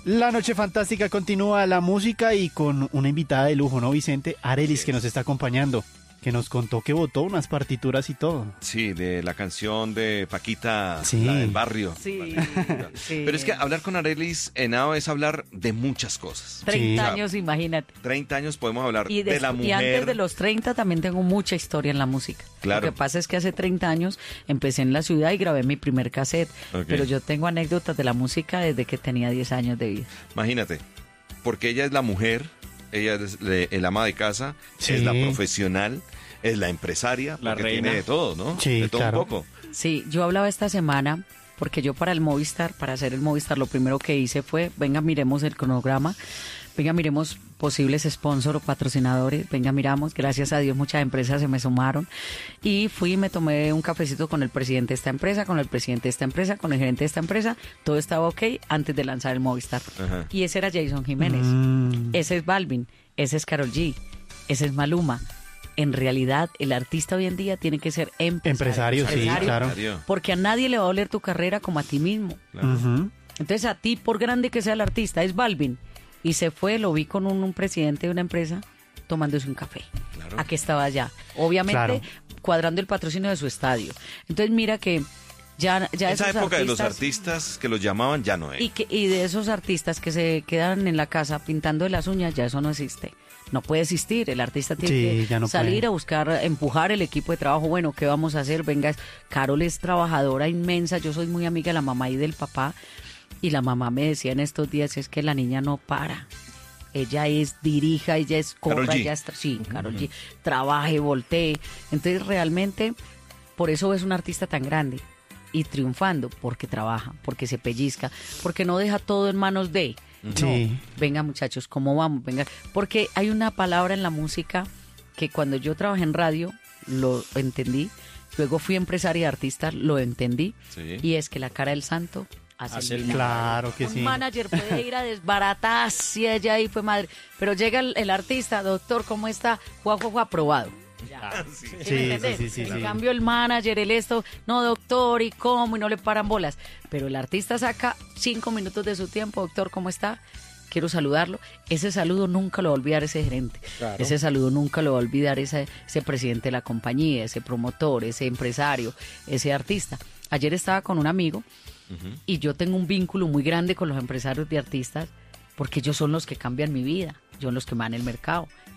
La noche fantástica continúa, la música y con una invitada de lujo, ¿no, Vicente? Arelis, que nos está acompañando, que nos contó que votó unas partituras y todo. Sí, de la canción de Paquita, Sí. la del barrio. Sí, sí. Pero es que hablar con Arelis Henao es hablar de muchas cosas. 30 Sí. años, imagínate. 30 años podemos hablar Y, de la mujer. y antes de los 30 también tengo mucha historia en la música. Claro. Lo que pasa es que hace 30 años empecé en la ciudad y grabé mi primer cassette. Ok. Pero yo tengo anécdotas de la música desde que tenía 10 años de vida. Imagínate, porque ella es la mujer, ella es el ama de casa, Sí. es la profesional, es la empresaria, La porque reina. tiene de todo, ¿no? Sí, de todo claro. un poco. Sí, yo hablaba esta semana porque yo para el Movistar, para hacer el Movistar, lo primero que hice fue, venga, miremos el cronograma, venga, miremos posibles sponsors o patrocinadores, venga, miramos, gracias a Dios muchas empresas se me sumaron y fui y me tomé un cafecito con el presidente de esta empresa, con el presidente de esta empresa, con el gerente de esta empresa, todo estaba ok antes de lanzar el Movistar. Ajá. Y ese era Jason Jiménez, ese es Balvin, ese es Karol G, ese es Maluma. En realidad, el artista hoy en día tiene que ser Empresario, sí, claro. Empresario. porque a nadie le va a doler tu carrera como a ti mismo. Claro. Ujú. Entonces a ti, por grande que sea el artista, es Balvin. Y se fue, lo vi con un presidente de una empresa tomándose un café. Claro. ¿A qué estaba allá? Obviamente Claro. cuadrando el patrocinio de su estadio. Entonces mira que ya Esa esos época de los artistas que los llamaban ya no es. y de esos artistas que se quedan en la casa pintando de las uñas, ya eso no existe. No puede existir, el artista tiene Sí, que ya no salir puede. a buscar, empujar el equipo de trabajo. Bueno, ¿qué vamos a hacer? Venga, Carol es trabajadora inmensa, yo soy muy amiga de la mamá y del papá, y la mamá me decía en estos días, es que la niña no para. Ella dirija, ella es Karol corra, G. ella es, sí, Karol G, trabaje, voltee. Entonces realmente, por eso es un artista tan grande y triunfando, porque trabaja, porque se pellizca, porque no deja todo en manos de... Sí. No, venga muchachos, ¿cómo vamos? Venga, porque hay una palabra en la música que cuando yo trabajé en radio lo entendí, luego fui empresaria de artistas, lo entendí, Sí. y es que la cara del santo hace Hace el el milagro. Claro que sí. Un manager puede ir a desbaratar si ella ahí fue madre, pero llega el artista, doctor, ¿cómo está? Juan, aprobado. Ya. Sí. ¿Sí me Sí, entendés? sí, sí, En sí. cambio el manager, el esto, no doctor, ¿y cómo? Y no le paran bolas. Pero el artista saca 5 minutos de su tiempo, doctor, ¿cómo está? Quiero saludarlo. Ese saludo nunca lo va a olvidar ese gerente. Claro. Ese saludo nunca lo va a olvidar ese presidente de la compañía, ese promotor, ese empresario, ese artista. Ayer estaba con un amigo y yo tengo un vínculo muy grande con los empresarios de artistas porque ellos son los que cambian mi vida, ellos son los que me dan el mercado,